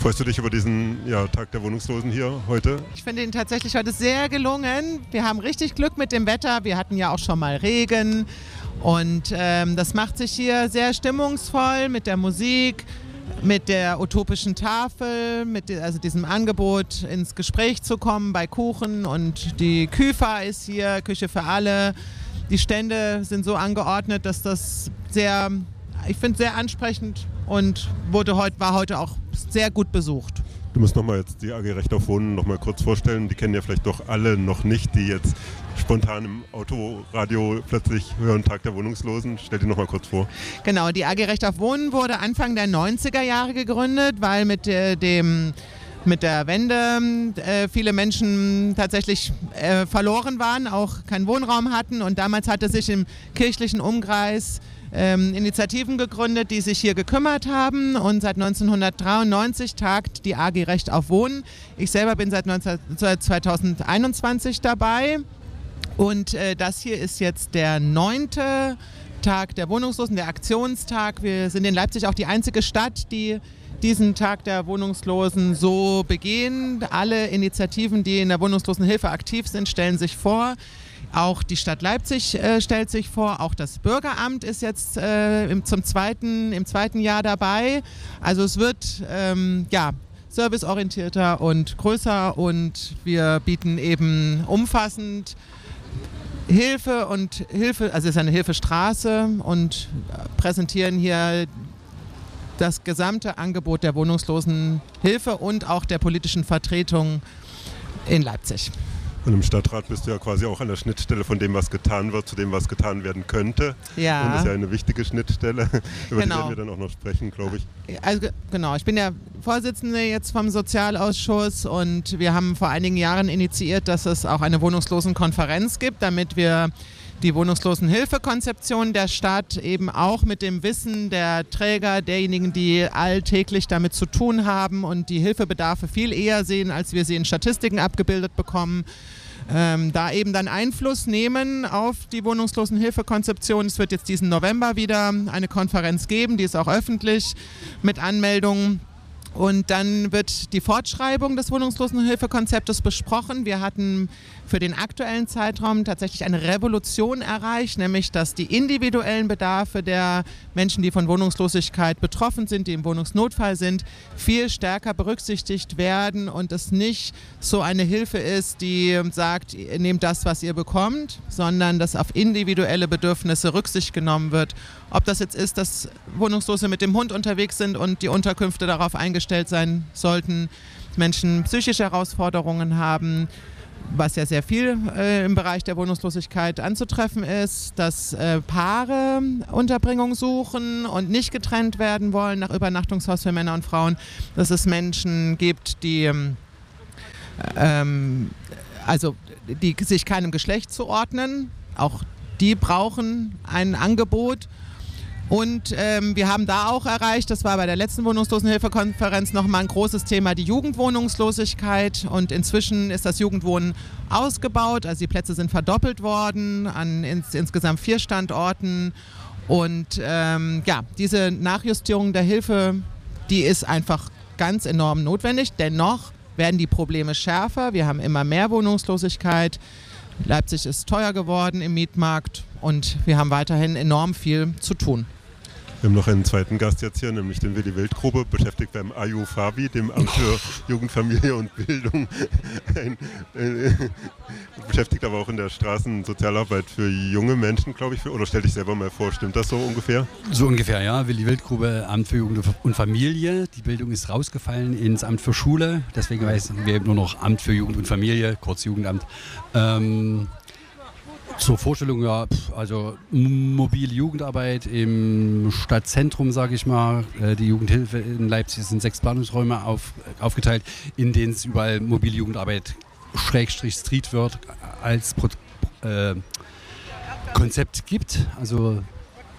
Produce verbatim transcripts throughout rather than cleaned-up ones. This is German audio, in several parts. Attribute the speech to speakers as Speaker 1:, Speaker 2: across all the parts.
Speaker 1: Freust du dich über diesen ja, Tag der Wohnungslosen hier heute?
Speaker 2: Ich finde ihn tatsächlich heute sehr gelungen. Wir haben richtig Glück mit dem Wetter. Wir hatten ja auch schon mal Regen. Und ähm, das macht sich hier sehr stimmungsvoll mit der Musik, mit der utopischen Tafel, mit de- also diesem Angebot ins Gespräch zu kommen bei Kuchen. Und die Küfa ist hier, Küche für alle. Die Stände sind so angeordnet, dass das sehr, ich finde, sehr ansprechend und wurde heut, war heute auch sehr gut besucht.
Speaker 1: Du musst nochmal jetzt die A G Recht auf Wohnen noch mal kurz vorstellen. Die kennen ja vielleicht doch alle noch nicht, die jetzt spontan im Autoradio plötzlich hören Tag der Wohnungslosen. Stell dir noch mal kurz vor.
Speaker 2: Genau, die A G Recht auf Wohnen wurde Anfang der neunziger Jahre gegründet, weil mit äh, dem mit der Wende äh, viele Menschen tatsächlich äh, verloren waren, auch keinen Wohnraum hatten. Und damals hatte sich im kirchlichen Umkreis ähm, Initiativen gegründet, die sich hier gekümmert haben. Und seit neunzehnhundertdreiundneunzig tagt die A G Recht auf Wohnen. Ich selber bin seit, neunzehn, seit zweitausendeinundzwanzig dabei. Und äh, das hier ist jetzt der neunte Tag der Wohnungslosen, der Aktionstag. Wir sind in Leipzig auch die einzige Stadt, die diesen Tag der Wohnungslosen so begehen. Alle Initiativen, die in der Wohnungslosenhilfe aktiv sind, stellen sich vor. Auch die Stadt Leipzig äh, stellt sich vor. Auch das Bürgeramt ist jetzt äh, im, zum zweiten, im zweiten Jahr dabei. Also es wird ähm, ja, serviceorientierter und größer und wir bieten eben umfassend Hilfe und Hilfe, also es ist eine Hilfestraße und präsentieren hier das gesamte Angebot der Wohnungslosenhilfe und auch der politischen Vertretung in Leipzig.
Speaker 1: Und im Stadtrat bist du ja quasi auch an der Schnittstelle von dem, was getan wird, zu dem, was getan werden könnte.
Speaker 2: Ja.
Speaker 1: Und das ist ja eine wichtige Schnittstelle, über
Speaker 2: Genau.
Speaker 1: die werden wir dann auch noch sprechen, glaube ich.
Speaker 2: Also genau, ich bin ja Vorsitzende jetzt vom Sozialausschuss und wir haben vor einigen Jahren initiiert, dass es auch eine Wohnungslosenkonferenz gibt, damit wir die Wohnungslosenhilfekonzeption der Stadt eben auch mit dem Wissen der Träger, derjenigen, die alltäglich damit zu tun haben und die Hilfebedarfe viel eher sehen, als wir sie in Statistiken abgebildet bekommen, ähm, da eben dann Einfluss nehmen auf die Wohnungslosenhilfekonzeption. Es wird jetzt diesen November wieder eine Konferenz geben, die ist auch öffentlich mit Anmeldungen. Und dann wird die Fortschreibung des Wohnungslosenhilfekonzeptes besprochen. Wir hatten für den aktuellen Zeitraum tatsächlich eine Revolution erreicht, nämlich dass die individuellen Bedarfe der Menschen, die von Wohnungslosigkeit betroffen sind, die im Wohnungsnotfall sind, viel stärker berücksichtigt werden und es nicht so eine Hilfe ist, die sagt, ihr nehmt das, was ihr bekommt, sondern dass auf individuelle Bedürfnisse Rücksicht genommen wird. Ob das jetzt ist, dass Wohnungslose mit dem Hund unterwegs sind und die Unterkünfte darauf eingestellt sein sollten, Menschen psychische Herausforderungen haben, was ja sehr viel äh, im Bereich der Wohnungslosigkeit anzutreffen ist, dass äh, Paare Unterbringung suchen und nicht getrennt werden wollen nach Übernachtungshaus für Männer und Frauen, dass es Menschen gibt, die ähm, also die sich keinem Geschlecht zuordnen, auch die brauchen ein Angebot. Und ähm, wir haben da auch erreicht, das war bei der letzten Wohnungslosenhilfekonferenz nochmal ein großes Thema, die Jugendwohnungslosigkeit. Und inzwischen ist das Jugendwohnen ausgebaut, also die Plätze sind verdoppelt worden an ins, insgesamt vier Standorten. Und ähm, ja, diese Nachjustierung der Hilfe, die ist einfach ganz enorm notwendig. Dennoch werden die Probleme schärfer, wir haben immer mehr Wohnungslosigkeit. Leipzig ist teuer geworden im Mietmarkt und wir haben weiterhin enorm viel zu tun.
Speaker 1: Wir haben noch einen zweiten Gast jetzt hier, nämlich den Willi Wild-Grube, beschäftigt beim A J U Fabi, dem Amt für Jugend, Familie und Bildung. Ein, äh, beschäftigt aber auch in der Straßensozialarbeit für junge Menschen, glaube ich. Für, oder stell dich selber mal vor, stimmt das so ungefähr?
Speaker 3: So ungefähr, ja. Willi Wild-Grube, Amt für Jugend und Familie. Die Bildung ist rausgefallen ins Amt für Schule. Deswegen heißen wir eben nur noch Amt für Jugend und Familie, kurz Jugendamt. Ähm, Zur Vorstellung, ja, also mobile Jugendarbeit im Stadtzentrum, sage ich mal. Die Jugendhilfe in Leipzig sind sechs Planungsräume auf, aufgeteilt, in denen es überall mobile Jugendarbeit Schrägstrich Street wird als Pro, äh, Konzept gibt. Also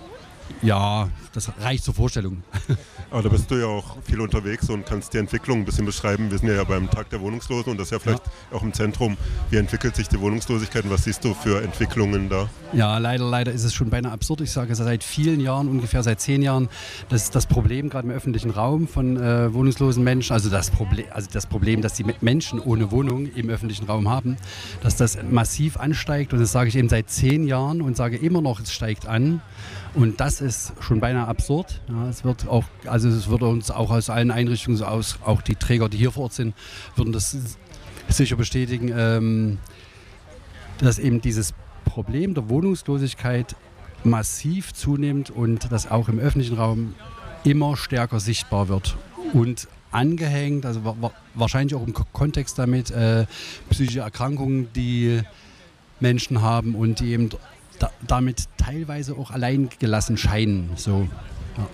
Speaker 3: Ja, das reicht zur Vorstellung.
Speaker 1: Aber da bist du ja auch viel unterwegs und kannst die Entwicklung ein bisschen beschreiben. Wir sind ja beim Tag der Wohnungslosen und das ist ja vielleicht ja. auch im Zentrum. Wie entwickelt sich die Wohnungslosigkeit und was siehst du für Entwicklungen da?
Speaker 3: Ja, leider, leider ist es schon beinahe absurd. Ich sage seit vielen Jahren, ungefähr seit zehn Jahren, das ist das Problem gerade im öffentlichen Raum von äh, wohnungslosen Menschen, also das, Proble- also das Problem, dass die Menschen ohne Wohnung im öffentlichen Raum haben, dass das massiv ansteigt und das sage ich eben seit zehn Jahren und sage immer noch, es steigt an. Und das ist schon beinahe absurd. Ja, es wird auch, also es wird uns auch aus allen Einrichtungen, aus, auch die Träger, die hier vor Ort sind, würden das sicher bestätigen, ähm, dass eben dieses Problem der Wohnungslosigkeit massiv zunimmt und das auch im öffentlichen Raum immer stärker sichtbar wird. Und angehängt, also wa- wahrscheinlich auch im K- Kontext damit, äh, psychische Erkrankungen, die Menschen haben und die eben Da, damit teilweise auch allein gelassen scheinen. So, ja.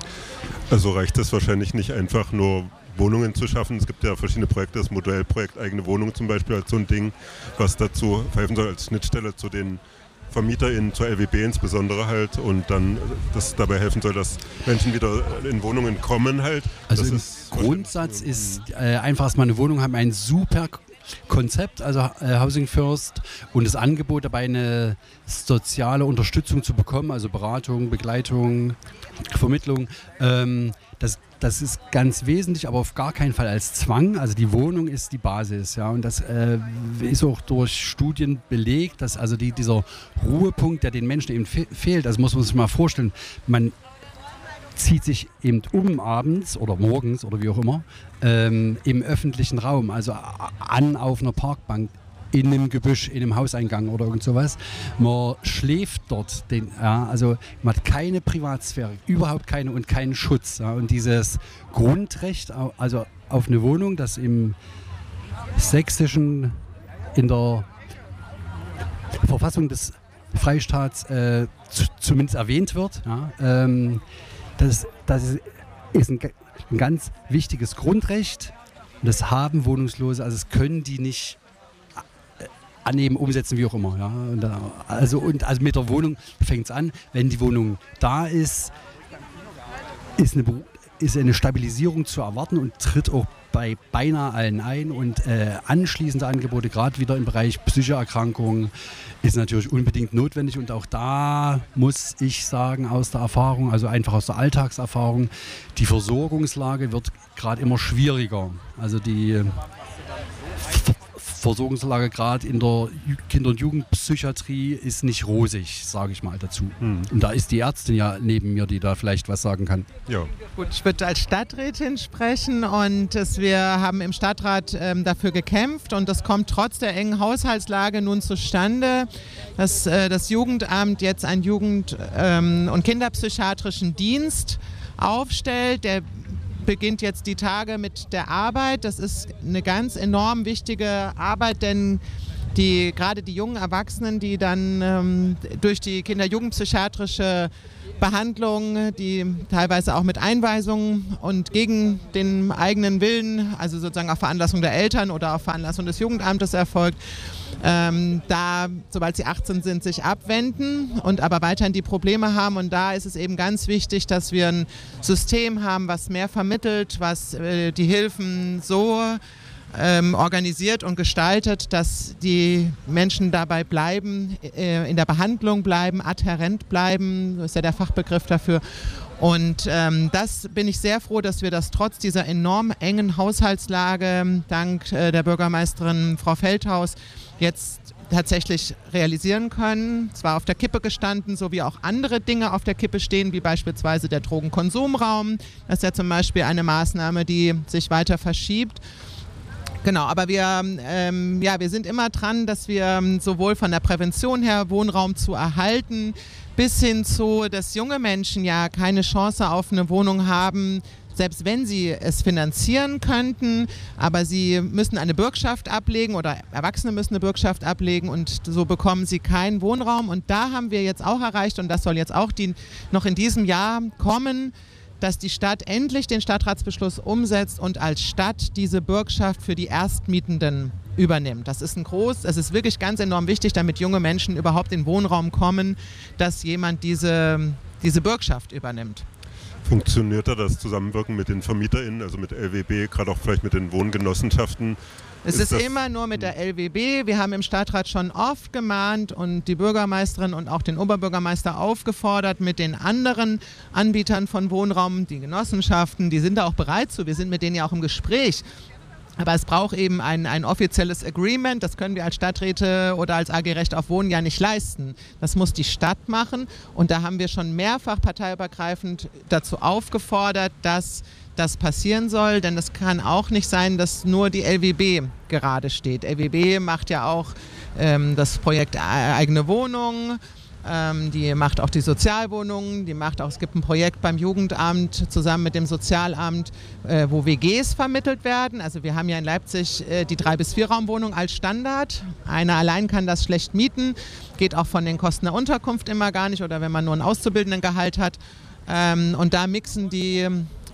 Speaker 1: Also reicht es wahrscheinlich nicht einfach nur Wohnungen zu schaffen. Es gibt ja verschiedene Projekte, das Modellprojekt eigene Wohnung zum Beispiel als so ein Ding, was dazu verhelfen soll als Schnittstelle zu den VermieterInnen, zur L W B insbesondere halt und dann das dabei helfen soll, dass Menschen wieder in Wohnungen kommen halt.
Speaker 3: Also
Speaker 1: das
Speaker 3: im
Speaker 1: ist
Speaker 3: Grundsatz ist äh, einfach, dass man eine Wohnung haben, ein super Konzept, also äh, Housing First und das Angebot dabei eine soziale Unterstützung zu bekommen, also Beratung, Begleitung, Vermittlung, ähm, das, das ist ganz wesentlich, aber auf gar keinen Fall als Zwang, also die Wohnung ist die Basis, ja, und das äh, ist auch durch Studien belegt, dass also die, dieser Ruhepunkt, der den Menschen eben fe- fehlt, also muss man sich mal vorstellen, man zieht sich eben um abends oder morgens oder wie auch immer ähm, im öffentlichen Raum, also an auf einer Parkbank, in einem Gebüsch, in einem Hauseingang oder irgend sowas. Man schläft dort, den, ja, also man hat keine Privatsphäre, überhaupt keine und keinen Schutz. Ja, und dieses Grundrecht, also auf eine Wohnung, das im Sächsischen in der Verfassung des Freistaats äh, z- zumindest erwähnt wird, ja, ähm, Das, das ist ein, ein ganz wichtiges Grundrecht. Das haben Wohnungslose, also das können die nicht annehmen, umsetzen, wie auch immer. Ja. Und da, also, und, also mit der Wohnung fängt es an, wenn die Wohnung da ist, ist eine, ist eine Stabilisierung zu erwarten und tritt auch bei beinahe allen ein und äh, anschließende Angebote, gerade wieder im Bereich Psychoerkrankungen, ist natürlich unbedingt notwendig und auch da muss ich sagen aus der Erfahrung, also einfach aus der Alltagserfahrung, die Versorgungslage wird gerade immer schwieriger. Also die Ver- Versorgungslage gerade in der Kinder- und Jugendpsychiatrie ist nicht rosig, sage ich mal dazu. Hm. Und da ist die Ärztin ja neben mir, die da vielleicht was sagen kann.
Speaker 1: Ja.
Speaker 2: Gut, ich würde als Stadträtin sprechen und es, wir haben im Stadtrat ähm, dafür gekämpft und das kommt trotz der engen Haushaltslage nun zustande, dass äh, das Jugendamt jetzt einen Jugend- ähm, und Kinderpsychiatrischen Dienst aufstellt, der beginnt jetzt die Tage mit der Arbeit. Das ist eine ganz enorm wichtige Arbeit, denn die, gerade die jungen Erwachsenen, die dann ähm, durch die Kinder-Jugendpsychiatrische Behandlung, die teilweise auch mit Einweisungen und gegen den eigenen Willen, also sozusagen auf Veranlassung der Eltern oder auf Veranlassung des Jugendamtes erfolgt, ähm, da, sobald sie achtzehn sind, sich abwenden und aber weiterhin die Probleme haben. Und da ist es eben ganz wichtig, dass wir ein System haben, was mehr vermittelt, was äh, die Hilfen so ähm, organisiert und gestaltet, dass die Menschen dabei bleiben, äh, in der Behandlung bleiben, adhärent bleiben, das ist ja der Fachbegriff dafür. Und ähm, das bin ich sehr froh, dass wir das trotz dieser enorm engen Haushaltslage dank äh, der Bürgermeisterin Frau Feldhaus jetzt tatsächlich realisieren können. Es war auf der Kippe gestanden, so wie auch andere Dinge auf der Kippe stehen, wie beispielsweise der Drogenkonsumraum. Das ist ja zum Beispiel eine Maßnahme, die sich weiter verschiebt. Genau, aber wir, ähm, ja, wir sind immer dran, dass wir sowohl von der Prävention her Wohnraum zu erhalten, bis hin zu, dass junge Menschen ja keine Chance auf eine Wohnung haben, selbst wenn sie es finanzieren könnten, aber sie müssen eine Bürgschaft ablegen oder Erwachsene müssen eine Bürgschaft ablegen und so bekommen sie keinen Wohnraum. Und da haben wir jetzt auch erreicht, und das soll jetzt auch die, noch in diesem Jahr kommen, dass die Stadt endlich den Stadtratsbeschluss umsetzt und als Stadt diese Bürgschaft für die Erstmietenden übernimmt. Das ist ein groß, es ist wirklich ganz enorm wichtig, damit junge Menschen überhaupt in Wohnraum kommen, dass jemand diese diese Bürgschaft übernimmt.
Speaker 1: Funktioniert da das Zusammenwirken mit den VermieterInnen, also mit L W B, gerade auch vielleicht mit den Wohngenossenschaften?
Speaker 2: Es ist, ist immer nur mit der L W B. Wir haben im Stadtrat schon oft gemahnt und die Bürgermeisterin und auch den Oberbürgermeister aufgefordert, mit den anderen Anbietern von Wohnraum, die Genossenschaften, die sind da auch bereit zu. Wir sind mit denen ja auch im Gespräch. Aber es braucht eben ein, ein offizielles Agreement, das können wir als Stadträte oder als A G Recht auf Wohnen ja nicht leisten. Das muss die Stadt machen und da haben wir schon mehrfach parteiübergreifend dazu aufgefordert, dass das passieren soll, denn es kann auch nicht sein, dass nur die L W B gerade steht. L W B macht ja auch ähm, das Projekt eigene Wohnung. Die macht auch die Sozialwohnungen, die macht auch, es gibt ein Projekt beim Jugendamt zusammen mit dem Sozialamt, äh, wo W Gs vermittelt werden. Also wir haben ja in Leipzig äh, die drei bis vier Raumwohnung als Standard. Einer allein kann das schlecht mieten, geht auch von den Kosten der Unterkunft immer gar nicht oder wenn man nur ein Auszubildendengehalt hat. Ähm, und da mixen die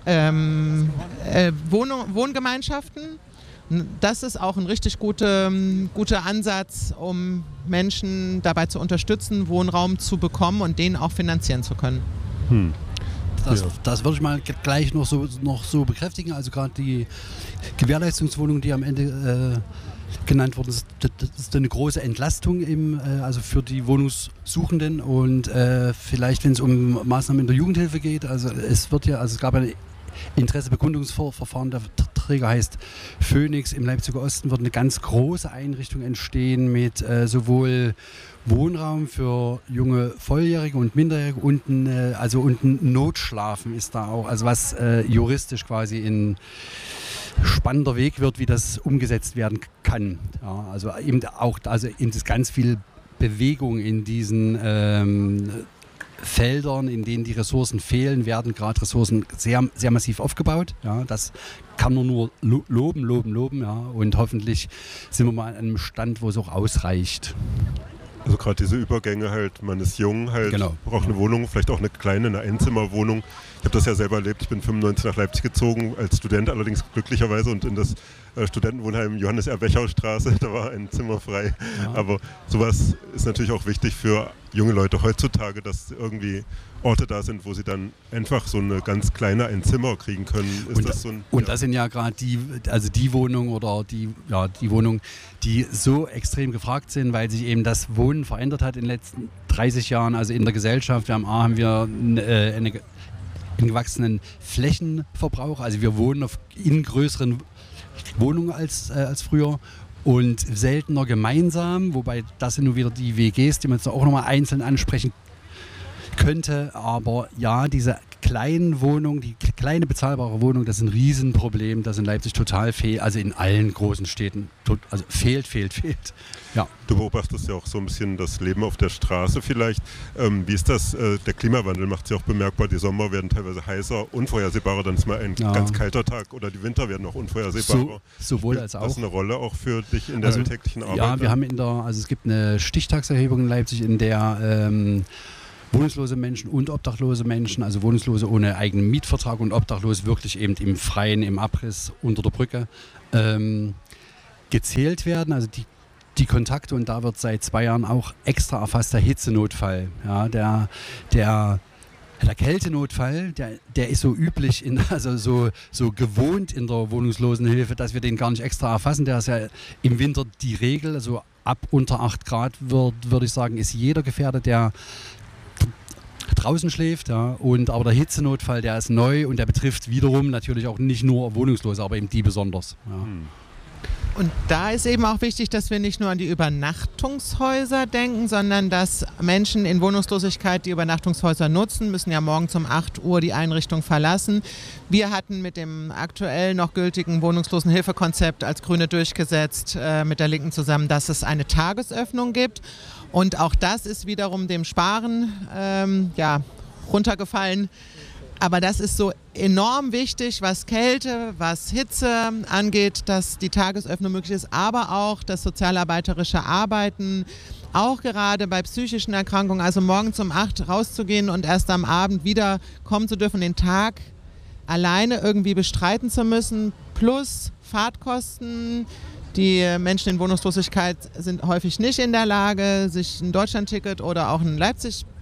Speaker 2: ähm, äh, Wohnung, Wohngemeinschaften. Das ist auch ein richtig guter, guter Ansatz, um Menschen dabei zu unterstützen, Wohnraum zu bekommen und den auch finanzieren zu können.
Speaker 3: Hm. Das, ja. das würde ich mal gleich noch so, noch so bekräftigen. Also gerade die Gewährleistungswohnung, die am Ende äh, genannt wurde, das, das ist eine große Entlastung im, äh, also für die Wohnungssuchenden und äh, vielleicht, wenn es um Maßnahmen in der Jugendhilfe geht. Also es wird ja, also es gab ein Interessebekundungsverfahren, der Träger heißt Phoenix. Im Leipziger Osten wird eine ganz große Einrichtung entstehen mit äh, sowohl Wohnraum für junge Volljährige und Minderjährige und ein, äh, also und ein Notschlafen ist da auch, also was äh, juristisch quasi ein spannender Weg wird, wie das umgesetzt werden kann. Ja, also eben auch, also eben das ganz viel Bewegung in diesen ähm, Feldern, in denen die Ressourcen fehlen, werden gerade Ressourcen sehr, sehr massiv aufgebaut. Ja, das kann man nur lo- loben, loben, loben. Ja, und hoffentlich sind wir mal an einem Stand, wo es auch ausreicht.
Speaker 1: Also gerade diese Übergänge halt, man ist jung, halt
Speaker 3: genau.
Speaker 1: braucht eine Wohnung, vielleicht auch eine kleine, eine Einzimmerwohnung. Ich habe das ja selber erlebt, ich bin fünfundneunzig nach Leipzig gezogen, als Student allerdings glücklicherweise und in das äh, Studentenwohnheim Johannes-Erbecher-Straße, da war ein Zimmer frei. Ja. Aber sowas ist natürlich auch wichtig für junge Leute heutzutage, dass irgendwie Orte da sind, wo sie dann einfach so eine ganz kleine ein Zimmer kriegen können. Ist
Speaker 3: und
Speaker 1: das, so ein,
Speaker 3: und
Speaker 1: ja.
Speaker 3: das sind ja gerade die, also die Wohnungen oder die, ja, die Wohnungen, die so extrem gefragt sind, weil sich eben das Wohnen verändert hat in den letzten dreißig Jahren, also in der Gesellschaft. Wir haben A, haben wir äh, eine einen gewachsenen Flächenverbrauch. Also wir wohnen auf, in größeren Wohnungen als, äh, als früher und seltener gemeinsam, wobei das sind nur wieder die W Gs, die man jetzt auch nochmal einzeln ansprechen könnte. Aber ja, diese kleinen Wohnungen, die kleine bezahlbare Wohnung, das ist ein Riesenproblem, das in Leipzig total fehlt, also in allen großen Städten, also fehlt, fehlt, fehlt. Ja.
Speaker 1: Du beobachtest ja auch so ein bisschen das Leben auf der Straße vielleicht. Ähm, wie ist das? Äh, der Klimawandel macht sich auch bemerkbar. Die Sommer werden teilweise heißer, unvorhersehbarer. Dann ist mal ein ja. ganz kalter Tag oder die Winter werden auch unvorhersehbarer.
Speaker 3: So, sowohl
Speaker 1: Spielt
Speaker 3: als auch.
Speaker 1: Das eine Rolle auch für dich in der
Speaker 3: also,
Speaker 1: alltäglichen Arbeit?
Speaker 3: Ja, wir haben in der, also es gibt eine Stichtagserhebung in Leipzig, in der ähm, wohnungslose Menschen und obdachlose Menschen, also Wohnungslose ohne eigenen Mietvertrag und obdachlos wirklich eben im Freien, im Abriss unter der Brücke ähm, gezählt werden. Also die, die Kontakte, und da wird seit zwei Jahren auch extra erfasst der Hitzenotfall. Ja, der, der, der Kältenotfall, der, der ist so üblich, in, also so, so gewohnt in der Wohnungslosenhilfe, dass wir den gar nicht extra erfassen. Der ist ja im Winter die Regel, also ab unter acht Grad würde würd ich sagen, ist jeder gefährdet, der draußen schläft, ja, und aber der Hitzenotfall, der ist neu und der betrifft wiederum natürlich auch nicht nur Wohnungslose, aber eben die besonders. Ja.
Speaker 1: Hm.
Speaker 2: Und da ist eben auch wichtig, dass wir nicht nur an die Übernachtungshäuser denken, sondern dass Menschen in Wohnungslosigkeit die Übernachtungshäuser nutzen, müssen ja morgens um acht Uhr die Einrichtung verlassen. Wir hatten mit dem aktuell noch gültigen Wohnungslosenhilfekonzept als Grüne durchgesetzt, äh, mit der Linken zusammen, dass es eine Tagesöffnung gibt. Und auch das ist wiederum dem Sparen ähm, ja, runtergefallen. Aber das ist so enorm wichtig, was Kälte, was Hitze angeht, dass die Tagesöffnung möglich ist, aber auch das sozialarbeiterische Arbeiten, auch gerade bei psychischen Erkrankungen, also morgens um acht rauszugehen und erst am Abend wieder kommen zu dürfen, den Tag alleine irgendwie bestreiten zu müssen, plus Fahrtkosten. Die Menschen in Wohnungslosigkeit sind häufig nicht in der Lage, sich ein Deutschlandticket oder auch ein Leipzig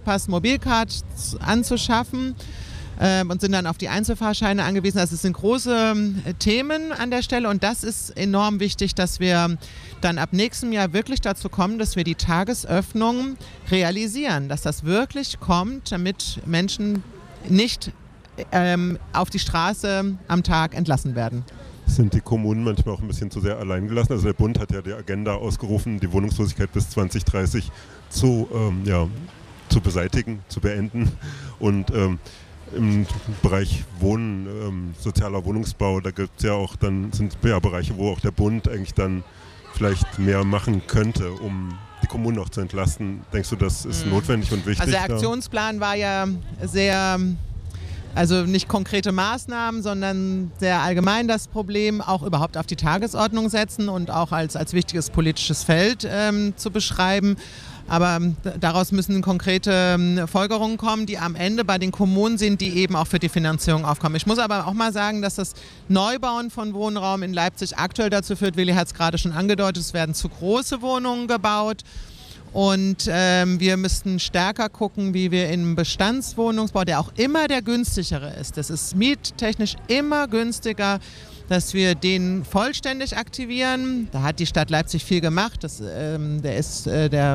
Speaker 2: Stadtpass Mobilcard anzuschaffen äh, und sind dann auf die Einzelfahrscheine angewiesen. Also es sind große äh, Themen an der Stelle und das ist enorm wichtig, dass wir dann ab nächstem Jahr wirklich dazu kommen, dass wir die Tagesöffnung realisieren, dass das wirklich kommt, damit Menschen nicht ähm, auf die Straße am Tag entlassen werden.
Speaker 1: Sind die Kommunen manchmal auch ein bisschen zu sehr allein gelassen? Also der Bund hat ja die Agenda ausgerufen, die Wohnungslosigkeit bis zwanzig dreißig zu, ähm, ja, zu beseitigen, zu beenden. Und ähm, im Bereich Wohnen, ähm, sozialer Wohnungsbau, da gibt es ja auch dann, sind ja Bereiche, wo auch der Bund eigentlich dann vielleicht mehr machen könnte, um die Kommunen auch zu entlasten. Denkst du, das ist mhm. notwendig und wichtig?
Speaker 2: Also der Aktionsplan war ja sehr, also nicht konkrete Maßnahmen, sondern sehr allgemein das Problem auch überhaupt auf die Tagesordnung setzen und auch als, als wichtiges politisches Feld ähm, zu beschreiben. Aber daraus müssen konkrete Folgerungen kommen, die am Ende bei den Kommunen sind, die eben auch für die Finanzierung aufkommen. Ich muss aber auch mal sagen, dass das Neubauen von Wohnraum in Leipzig aktuell dazu führt, Willi hat es gerade schon angedeutet, es werden zu große Wohnungen gebaut. Und ähm, wir müssten stärker gucken, wie wir im Bestandswohnungsbau, der auch immer der günstigere ist, das ist miettechnisch immer günstiger, dass wir den vollständig aktivieren. Da hat die Stadt Leipzig viel gemacht. Das, ähm, der ist, äh, der,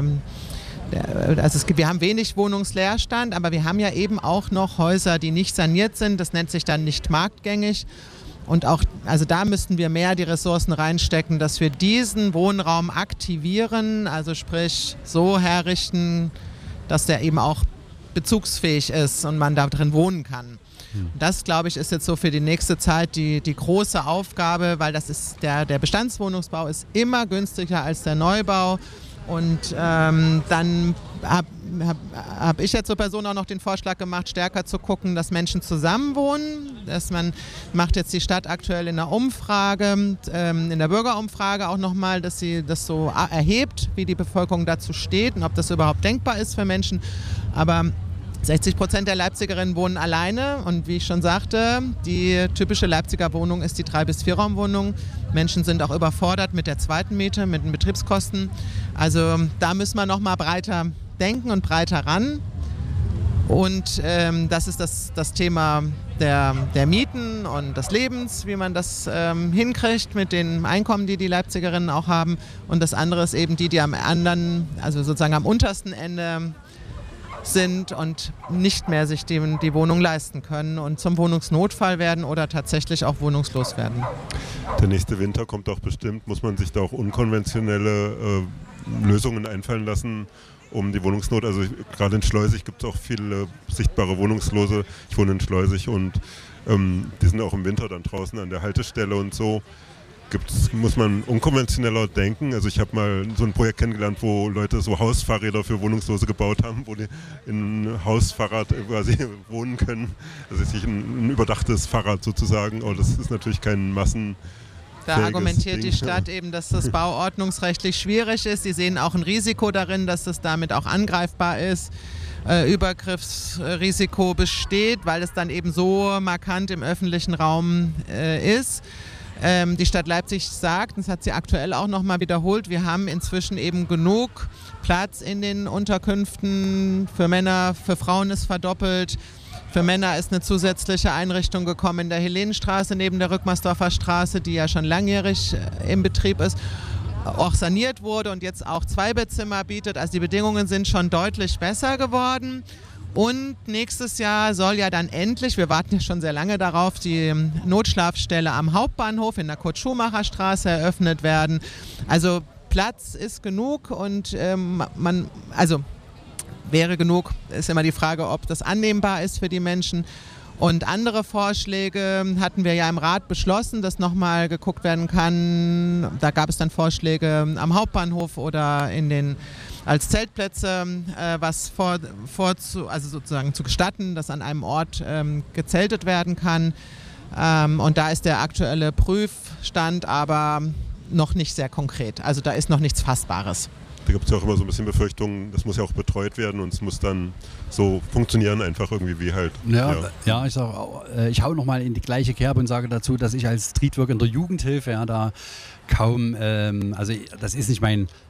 Speaker 2: der, also es gibt, wir haben wenig Wohnungsleerstand, aber wir haben ja eben auch noch Häuser, die nicht saniert sind. Das nennt sich dann nicht marktgängig. Und auch, also da müssten wir mehr die Ressourcen reinstecken, dass wir diesen Wohnraum aktivieren, also sprich so herrichten, dass der eben auch bezugsfähig ist und man da drin wohnen kann. Das, glaube ich, ist jetzt so für die nächste Zeit die, die große Aufgabe, weil das ist der, der Bestandswohnungsbau ist immer günstiger als der Neubau. Und ähm, dann habe hab, hab ich jetzt zur Person auch noch den Vorschlag gemacht, stärker zu gucken, dass Menschen zusammenwohnen. Dass man macht jetzt die Stadt aktuell in der Umfrage, ähm, in der Bürgerumfrage auch nochmal, dass sie das so erhebt, wie die Bevölkerung dazu steht und ob das überhaupt denkbar ist für Menschen. Aber sechzig Prozent der Leipzigerinnen wohnen alleine und wie ich schon sagte, die typische Leipziger Wohnung ist die drei bis vier Raumwohnung. Menschen sind auch überfordert mit der zweiten Miete, mit den Betriebskosten. Also da müssen wir noch mal breiter denken und breiter ran. Und ähm, das ist das, das Thema der, der Mieten und des Lebens, wie man das ähm, hinkriegt mit den Einkommen, die die Leipzigerinnen auch haben. Und das andere ist eben die, die am anderen, also sozusagen am untersten Ende sind und nicht mehr sich die, die Wohnung leisten können und zum Wohnungsnotfall werden oder tatsächlich auch wohnungslos werden.
Speaker 1: Der nächste Winter kommt auch bestimmt. Muss man sich da auch unkonventionelle äh, Lösungen einfallen lassen, um die Wohnungsnot, also gerade in Schleusig gibt es auch viele sichtbare Wohnungslose. Ich wohne in Schleusig und ähm, die sind auch im Winter dann draußen an der Haltestelle und so. Gibt's, muss man unkonventioneller denken. Also ich habe mal so ein Projekt kennengelernt, wo Leute so Hausfahrräder für Wohnungslose gebaut haben, wo die in ein Hausfahrrad quasi wohnen können. Also es ist ein, ein überdachtes Fahrrad sozusagen, aber das ist natürlich kein Massen.
Speaker 2: Da argumentiert Ding. die Stadt eben, dass das bauordnungsrechtlich schwierig ist. Sie sehen auch ein Risiko darin, dass das damit auch angreifbar ist. Äh, Übergriffsrisiko besteht, weil es dann eben so markant im öffentlichen Raum äh, ist. Ähm, die Stadt Leipzig sagt, das hat sie aktuell auch nochmal wiederholt, wir haben inzwischen eben genug Platz in den Unterkünften. Für Männer, für Frauen ist verdoppelt. Für Männer ist eine zusätzliche Einrichtung gekommen in der Helenenstraße neben der Rückmersdorfer Straße, die ja schon langjährig im Betrieb ist, auch saniert wurde und jetzt auch Zweibettzimmer bietet. Also die Bedingungen sind schon deutlich besser geworden. Und nächstes Jahr soll ja dann endlich, wir warten ja schon sehr lange darauf, die Notschlafstelle am Hauptbahnhof in der Kurt-Schumacher-Straße eröffnet werden. Also Platz ist genug und ähm, man, also wäre genug, ist immer die Frage, ob das annehmbar ist für die Menschen. Und andere Vorschläge hatten wir ja im Rat beschlossen, dass nochmal geguckt werden kann. Da gab es dann Vorschläge am Hauptbahnhof oder in den als Zeltplätze äh, was vor, vor zu, also sozusagen zu gestatten, dass an einem Ort ähm, gezeltet werden kann. Ähm, und da ist der aktuelle Prüfstand aber noch nicht sehr konkret. Also da ist noch nichts Fassbares.
Speaker 1: Da gibt es ja auch immer so ein bisschen Befürchtungen, das muss ja auch betreut werden und es muss dann so funktionieren, einfach irgendwie wie halt.
Speaker 3: Ja, ja. ja ich sag, ich hau nochmal in die gleiche Kerbe und sage dazu, dass ich als Streetworker in der Jugendhilfe ja da kaum, ähm, also das ist nicht mein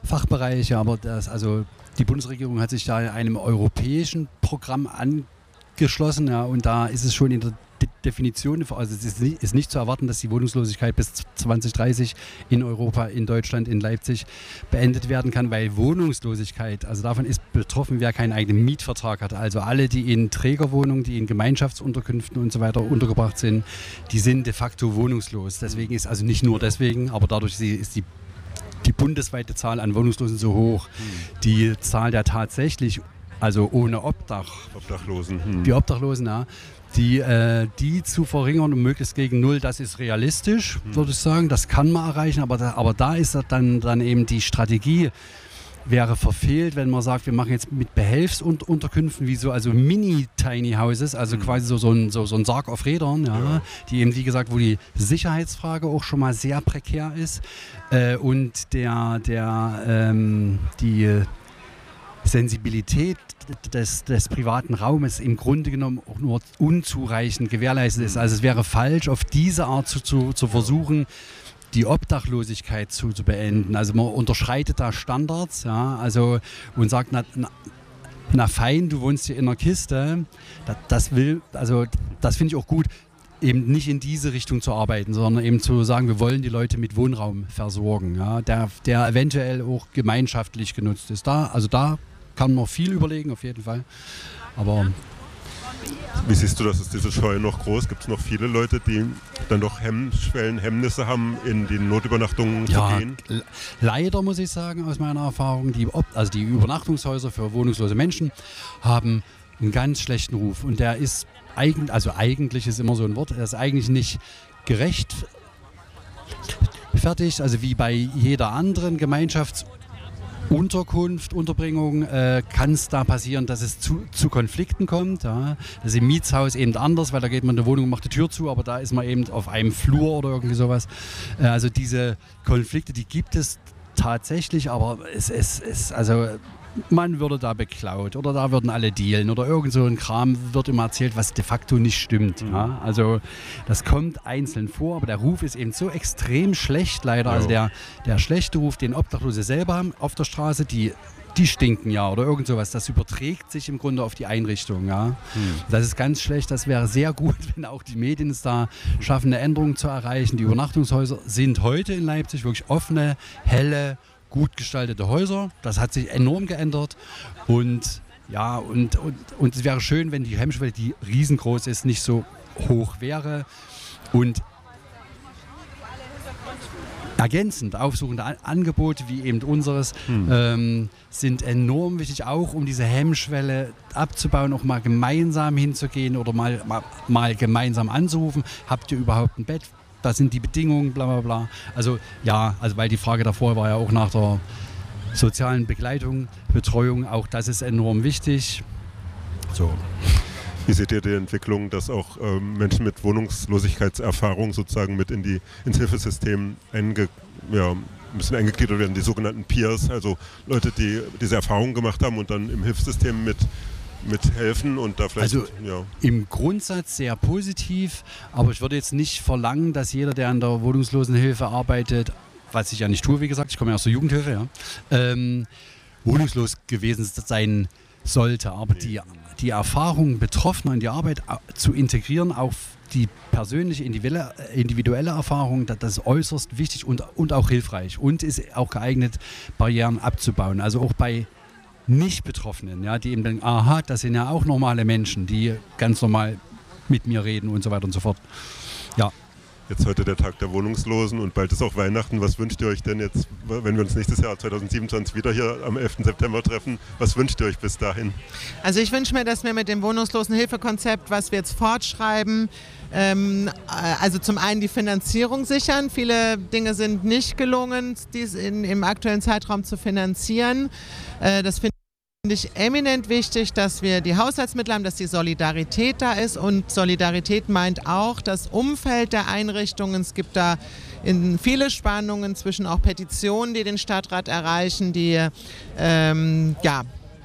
Speaker 3: Fachbereiche, aber das, also die Bundesregierung hat sich da einem europäischen Programm angeschlossen, ja, und da ist es schon in der De- Definition, also es ist nicht, ist nicht zu erwarten, dass die Wohnungslosigkeit bis zwanzig dreißig in Europa, in Deutschland, in Leipzig beendet werden kann, weil Wohnungslosigkeit, also davon ist betroffen, wer keinen eigenen Mietvertrag hat. Also alle, die in Trägerwohnungen, die in Gemeinschaftsunterkünften und so weiter untergebracht sind, die sind de facto wohnungslos. Deswegen ist, also nicht nur deswegen, aber dadurch ist die die bundesweite Zahl an Wohnungslosen so hoch. Hm. Die Zahl der tatsächlich, also ohne Obdach,
Speaker 1: Obdachlosen, hm.
Speaker 3: die Obdachlosen, ja, die, äh, die zu verringern und möglichst gegen Null, das ist realistisch, hm. würde ich sagen. Das kann man erreichen, aber da, aber da ist dann, dann eben die Strategie, wäre verfehlt, wenn man sagt, wir machen jetzt mit Behelfsunterkünften wie so, also Mini-Tiny Houses, also mhm. quasi so, so, ein, so, so ein Sarg auf Rädern, ja, ja. die eben, wie gesagt, wo die Sicherheitsfrage auch schon mal sehr prekär ist äh, und der, der, ähm, die Sensibilität des, des privaten Raumes im Grunde genommen auch nur unzureichend gewährleistet ist. Also es wäre falsch, auf diese Art zu, zu, zu versuchen, die Obdachlosigkeit zu, zu beenden. Also man unterschreitet da Standards, ja, also und sagt, na, na, na fein, du wohnst hier in einer Kiste, das, das will, also das finde ich auch gut, eben nicht in diese Richtung zu arbeiten, sondern eben zu sagen, wir wollen die Leute mit Wohnraum versorgen, ja, der, der eventuell auch gemeinschaftlich genutzt ist. Da, also da kann man viel überlegen, auf jeden Fall. Aber
Speaker 1: wie siehst du das? Ist diese Scheu noch groß? Gibt es noch viele Leute, die dann doch Hemmschwellen, Hemmnisse haben, in die Notübernachtungen
Speaker 3: ja,
Speaker 1: zu gehen?
Speaker 3: Le- leider muss ich sagen, aus meiner Erfahrung, die, also die Übernachtungshäuser für wohnungslose Menschen haben einen ganz schlechten Ruf. Und der ist eigentlich, also eigentlich ist immer so ein Wort, der ist eigentlich nicht gerechtfertigt, also wie bei jeder anderen Gemeinschafts- Unterkunft, Unterbringung, äh, kann es da passieren, dass es zu, zu Konflikten kommt. Ja. Das ist im Mietshaus eben anders, weil da geht man in der Wohnung und macht die Tür zu, aber da ist man eben auf einem Flur oder irgendwie sowas. Äh, also diese Konflikte, die gibt es tatsächlich, aber es ist, also man würde da beklaut oder da würden alle dealen oder irgend so ein Kram wird immer erzählt, was de facto nicht stimmt. Mhm. Ja? Also das kommt einzeln vor, aber der Ruf ist eben so extrem schlecht leider. Ja. Also der, der schlechte Ruf, den Obdachlose selber haben auf der Straße, die, die stinken ja oder irgend sowas. Das überträgt sich im Grunde auf die Einrichtung. Ja? Mhm. Das ist ganz schlecht. Das wäre sehr gut, wenn auch die Medien es da schaffen, eine Änderung zu erreichen. Die Übernachtungshäuser sind heute in Leipzig wirklich offene, helle, gut gestaltete Häuser. Das hat sich enorm geändert und ja, und, und, und es wäre schön, wenn die Hemmschwelle, die riesengroß ist, nicht so hoch wäre und ergänzend aufsuchende An- Angebote wie eben unseres hm. ähm, sind enorm wichtig, auch um diese Hemmschwelle abzubauen, auch mal gemeinsam hinzugehen oder mal, mal, mal gemeinsam anzurufen. Habt ihr überhaupt ein Bett? Das sind die Bedingungen, bla bla bla. Also ja, also weil die Frage davor war ja auch nach der sozialen Begleitung, Betreuung, auch das ist enorm wichtig. So.
Speaker 1: Wie seht ihr die Entwicklung, dass auch ähm, Menschen mit Wohnungslosigkeitserfahrung sozusagen mit in die, ins Hilfesystem einge, ja, ein bisschen eingegliedert werden, die sogenannten Peers, also Leute, die diese Erfahrung gemacht haben und dann im Hilfssystem mit mithelfen und da vielleicht...
Speaker 3: Also
Speaker 1: ja.
Speaker 3: im Grundsatz sehr positiv, aber ich würde jetzt nicht verlangen, dass jeder, der an der Wohnungslosenhilfe arbeitet, was ich ja nicht tue, wie gesagt, ich komme ja aus der Jugendhilfe, ja, ähm, wohnungslos gewesen sein sollte. Aber die, die Erfahrung Betroffener in die Arbeit zu integrieren, auch die persönliche, individuelle, individuelle Erfahrung, das ist äußerst wichtig und, und auch hilfreich und ist auch geeignet, Barrieren abzubauen. Also auch bei Nicht-Betroffenen, ja, die eben denken, aha, das sind ja auch normale Menschen, die ganz normal mit mir reden und so weiter und so fort. Ja.
Speaker 1: Jetzt heute der Tag der Wohnungslosen und bald ist auch Weihnachten. Was wünscht ihr euch denn jetzt, wenn wir uns nächstes Jahr zwanzig siebenundzwanzig wieder hier am elften September treffen? Was wünscht ihr euch bis dahin?
Speaker 2: Also ich wünsche mir, dass wir mit dem Wohnungslosenhilfekonzept, was wir jetzt fortschreiben, ähm, also zum einen die Finanzierung sichern. Viele Dinge sind nicht gelungen, dies in, im aktuellen Zeitraum zu finanzieren. Äh, das finde ich eminent wichtig, dass wir die Haushaltsmittel haben, dass die Solidarität da ist und Solidarität meint auch das Umfeld der Einrichtungen. Es gibt da in viele Spannungen zwischen auch Petitionen, die den Stadtrat erreichen, die ähm, ja,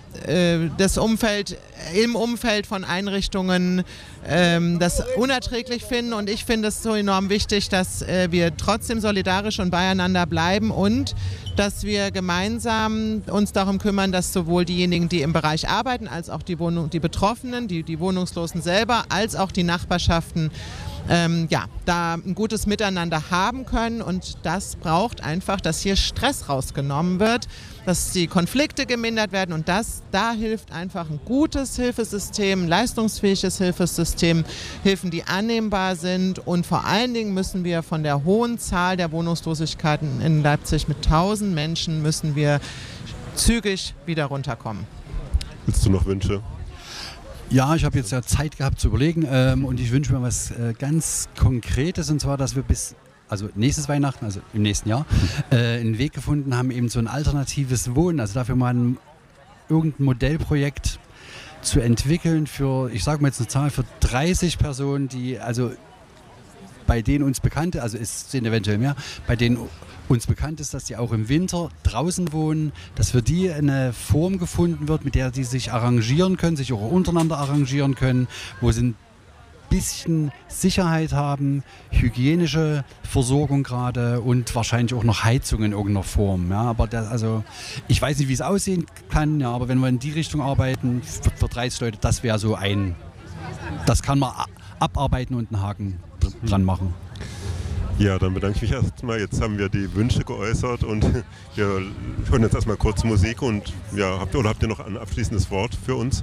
Speaker 2: äh, das Umfeld, im Umfeld von Einrichtungen ähm, das unerträglich finden. Und ich finde es so enorm wichtig, dass äh, wir trotzdem solidarisch und beieinander bleiben und dass wir gemeinsam uns darum kümmern, dass sowohl diejenigen, die im Bereich arbeiten, als auch die, Wohnung, die Betroffenen, die, die Wohnungslosen selber, als auch die Nachbarschaften Ähm, ja, da ein gutes Miteinander haben können, und das braucht einfach, dass hier Stress rausgenommen wird, dass die Konflikte gemindert werden, und das, da hilft einfach ein gutes Hilfesystem, ein leistungsfähiges Hilfesystem, Hilfen, die annehmbar sind, und vor allen Dingen müssen wir von der hohen Zahl der Wohnungslosigkeiten in Leipzig mit tausend Menschen müssen wir zügig wieder runterkommen.
Speaker 1: Willst du noch Wünsche?
Speaker 3: Ja, ich habe jetzt ja Zeit gehabt zu überlegen ähm, und ich wünsche mir was äh, ganz Konkretes, und zwar, dass wir bis, also nächstes Weihnachten, also im nächsten Jahr, äh, einen Weg gefunden haben, eben so ein alternatives Wohnen, also dafür mal ein, irgendein Modellprojekt zu entwickeln für, ich sage mal jetzt eine Zahl, für dreißig Personen, die, also bei denen uns bekannt, also es sind eventuell mehr, bei denen uns bekannt ist, dass die auch im Winter draußen wohnen, dass für die eine Form gefunden wird, mit der die sich arrangieren können, sich auch untereinander arrangieren können, wo sie ein bisschen Sicherheit haben, hygienische Versorgung gerade und wahrscheinlich auch noch Heizung in irgendeiner Form. Ja, aber das, also ich weiß nicht, wie es aussehen kann, ja, aber wenn wir in die Richtung arbeiten, für, für dreißig Leute, das wäre so ein, das kann man abarbeiten und einen Haken dran machen.
Speaker 1: Ja, dann bedanke ich mich erstmal. Jetzt haben wir die Wünsche geäußert und wir hören jetzt erstmal kurz Musik. Und ja, habt ihr, oder habt ihr noch ein abschließendes Wort für uns?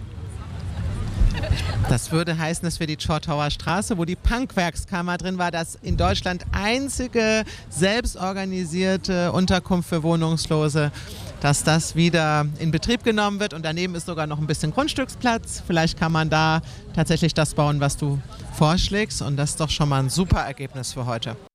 Speaker 2: Das würde heißen, dass wir die Chortauer Straße, wo die Punkwerkskammer drin war, das in Deutschland einzige selbstorganisierte Unterkunft für Wohnungslose, dass das wieder in Betrieb genommen wird. Und daneben ist sogar noch ein bisschen Grundstücksplatz. Vielleicht kann man da tatsächlich das bauen, was du vorschlägst. Und das ist doch schon mal ein super Ergebnis für heute.